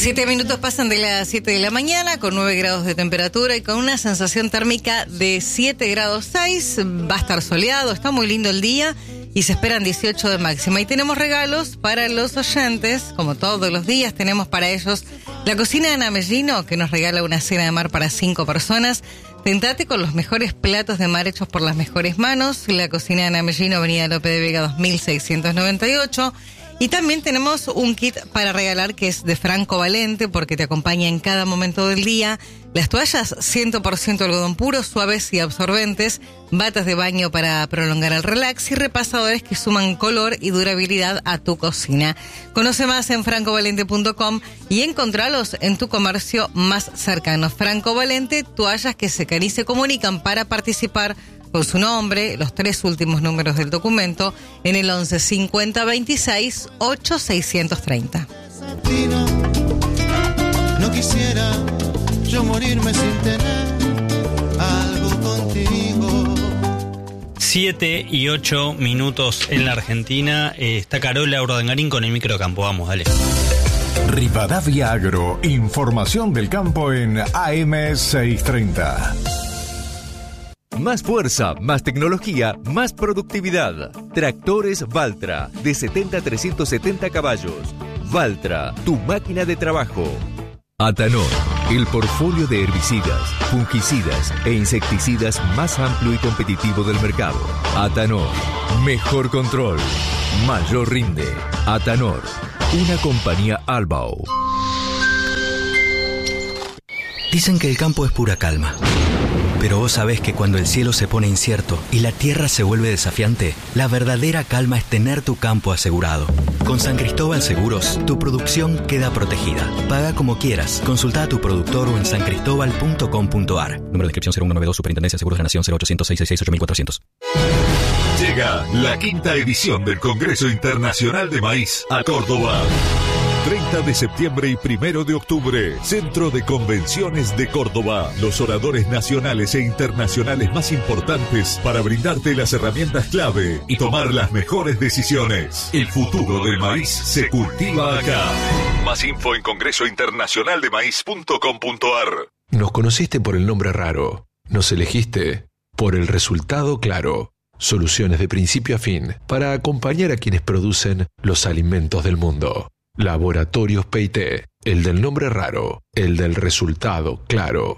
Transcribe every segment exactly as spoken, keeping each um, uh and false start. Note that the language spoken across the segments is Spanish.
Siete minutos pasan de las siete de la mañana con nueve grados de temperatura y con una sensación térmica de siete grados seis. Va a estar soleado, está muy lindo el día y se esperan dieciocho de máxima. Y tenemos regalos para los oyentes, como todos los días tenemos para ellos la cocina de Ana Mellino, que nos regala una cena de mar para cinco personas. Tentate con los mejores platos de mar hechos por las mejores manos. La cocina de Ana Mellino, Avenida Lope de Vega dos mil seiscientos noventa y ocho. Y también tenemos un kit para regalar que es de Franco Valente, porque te acompaña en cada momento del día. Las toallas cien por ciento algodón puro, suaves y absorbentes, batas de baño para prolongar el relax y repasadores que suman color y durabilidad a tu cocina. Conoce más en franco valente punto com y encontralos en tu comercio más cercano. Franco Valente, toallas que secan y se comunican. Para participar con su nombre, los tres últimos números del documento, en el once cincuenta veintiséis ocho seiscientos treinta. No quisiera yo morirme sin tener algo contigo. Siete y ocho minutos en la Argentina. Eh, está Carola Urdangarín con el microcampo. Vamos, dale. Rivadavia Agro, información del campo en A M seiscientos treinta. Más fuerza, más tecnología, más productividad. Tractores Valtra, de setenta a trescientos setenta caballos. Valtra, tu máquina de trabajo. Atanor, el portfolio de herbicidas, fungicidas e insecticidas más amplio y competitivo del mercado. Atanor, mejor control, mayor rinde. Atanor, una compañía Albao. Dicen que el campo es pura calma. Pero vos sabés que cuando el cielo se pone incierto y la tierra se vuelve desafiante, la verdadera calma es tener tu campo asegurado. Con San Cristóbal Seguros, tu producción queda protegida. Paga como quieras. Consulta a tu productor o en san cristóbal punto com punto a r. Número de inscripción cero uno noventa y dos, Superintendencia de Seguros de la Nación, cero ochocientos seiscientos sesenta y seis ocho mil cuatrocientos. Llega la quinta edición del Congreso Internacional de Maíz a Córdoba. treinta de septiembre y primero de octubre, Centro de Convenciones de Córdoba. Los oradores nacionales e internacionales más importantes para brindarte las herramientas clave y tomar las mejores decisiones. El futuro del maíz se cultiva acá. Más info en congreso internacional de maíz punto com punto a r. Nos conociste por el nombre raro. Nos elegiste por el resultado claro. Soluciones de principio a fin para acompañar a quienes producen los alimentos del mundo. Laboratorios P y T, el del nombre raro, el del resultado claro.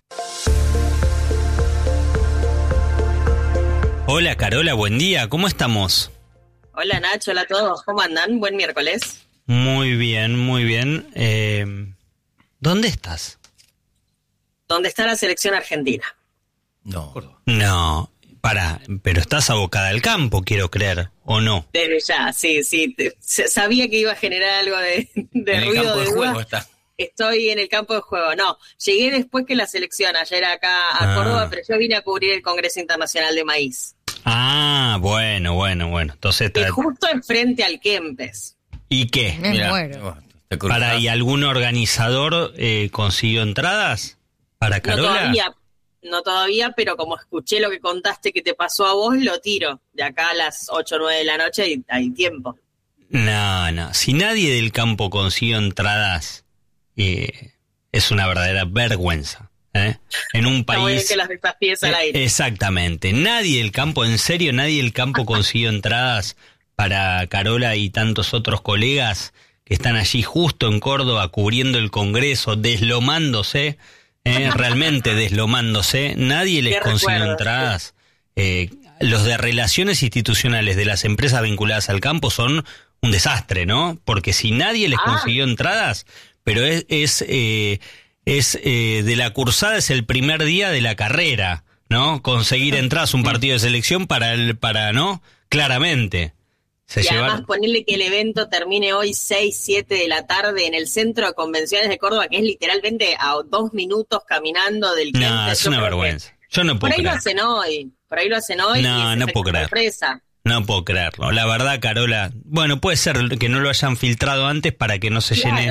Hola Carola, buen día, ¿cómo estamos? Hola Nacho, hola a todos, ¿cómo andan? Buen miércoles. Muy bien, muy bien. Eh, ¿Dónde estás? ¿Dónde está la selección argentina? No. No, pará, pero estás abocada al campo, quiero creer, ¿o no? Desde ya, sí, sí. Te, sabía que iba a generar algo de, de en ruido. El campo de de juego está. Estoy en el campo de juego. No, llegué después que la selección, ayer acá a Ah. Córdoba, pero yo vine a cubrir el Congreso Internacional de Maíz. Ah, bueno, bueno, bueno. Entonces, Y tra- justo enfrente al Kempes. ¿y qué? Me Mirá, muero. Para, ¿y algún organizador eh, consiguió entradas para No Carola? todavía, no todavía, pero como escuché lo que contaste que te pasó a vos, lo tiro. De acá a las ocho o nueve de la noche hay, hay tiempo. No, no. Si nadie del campo consiguió entradas, eh, es una verdadera vergüenza. ¿eh? En un Está muy bien país... que las desafíes al Eh, aire. Exactamente. Nadie del campo, en serio, nadie del campo consiguió entradas para Carola y tantos otros colegas que están allí justo en Córdoba cubriendo el Congreso, deslomándose, eh, realmente deslomándose. Nadie les Qué consiguió recuerdo, entradas. Eh, los de relaciones institucionales de las empresas vinculadas al campo son un desastre, ¿no? Porque si nadie les Ah. consiguió entradas, pero es... es eh, es eh, de la cursada es el primer día de la carrera, ¿no? Conseguir entradas a un partido de selección para el, para, ¿no? Claramente. Se Y además llevaron. ponerle que el evento termine hoy seis, siete de la tarde en el Centro de Convenciones de Córdoba, que es literalmente a dos minutos caminando del No, Kempes. es Yo una creo que vergüenza. Yo no Por puedo ahí lo creer. hacen hoy, por ahí lo hacen hoy No, y es no efecto puedo creer. sorpresa. No puedo creerlo. La verdad, Carola, bueno, puede ser que no lo hayan filtrado antes para que no se llene Claro.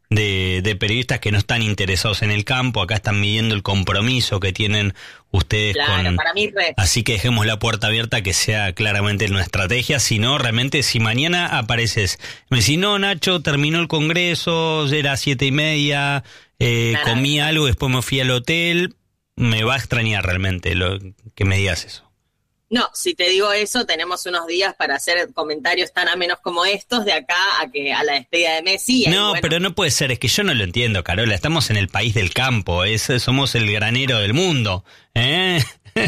de, de periodistas que no están interesados en el campo. Acá están midiendo el compromiso que tienen ustedes claro, con... para mí re. Así que dejemos la puerta abierta que sea claramente una estrategia. Si no, realmente, si mañana apareces, me decís, no, Nacho, terminó el congreso, era siete y media, eh, comí algo, después me fui al hotel, me va a extrañar realmente lo que me digas eso. No, si te digo eso, tenemos unos días para hacer comentarios tan amenos como estos de acá a que a la despedida de Messi. No, bueno. pero no puede ser, es que yo no lo entiendo, Carola. Estamos en el país del campo, es, somos el granero del mundo. ¿eh?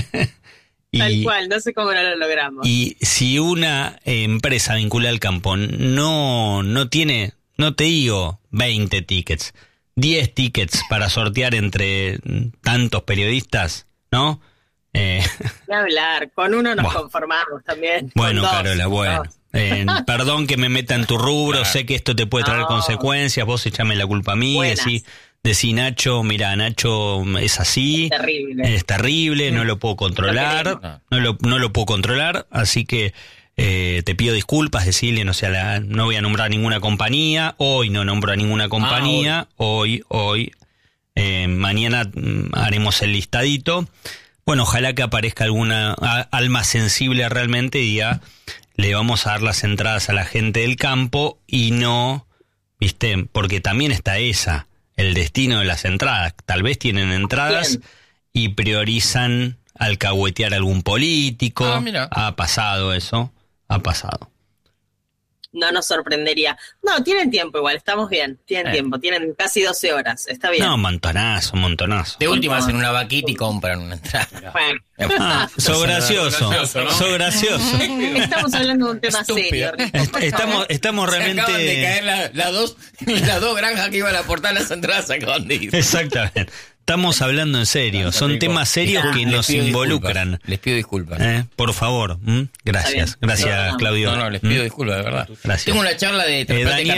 y, Tal cual, no sé cómo no lo logramos. Y si una empresa vinculada al campo no, no tiene, no te digo veinte tickets, diez tickets para sortear entre tantos periodistas, ¿no? Eh, de hablar, con uno nos bueno. conformamos también. Bueno, dos, Carola, bueno. Eh, perdón que me meta en tu rubro, sé que esto te puede traer no. consecuencias, vos echame la culpa a mí, decí, decí Nacho, mira, Nacho es así, es terrible, es terrible, no lo puedo controlar, no, no, lo, no lo puedo controlar, así que eh, te pido disculpas, decirle, no sé, la, no voy a nombrar ninguna compañía, hoy no nombro a ninguna compañía, ah, hoy, hoy, eh, mañana haremos el listadito. Bueno, ojalá que aparezca alguna a, alma sensible realmente y diga, le vamos a dar las entradas a la gente del campo y no, viste, porque también está esa, el destino de las entradas. Tal vez tienen entradas Bien. y priorizan alcahuetear a algún político. Ah, mira. Ha pasado eso, ha pasado. No nos sorprendería. No, tienen tiempo igual, estamos bien, tienen eh. tiempo, tienen casi doce horas, está bien. No, un montonazo, un montonazo. De última hacen una vaquita y compran una entrada. Bueno. Ah, sos gracioso, ¿no? sos gracioso. Estamos hablando de un tema Estúpido. serio. Estamos, estamos realmente... Se acaban de caer las la dos, las dos granjas que iban a aportar las entradas, acaban de ir. Exactamente. Estamos hablando en serio, son temas serios que nos involucran. Disculpas. Les pido disculpas. Eh, por favor, ¿Mm? gracias, gracias no, no, Claudio. No, no, les pido ¿Mm? disculpas, de verdad. Gracias. Tengo una charla de eh, Daniel,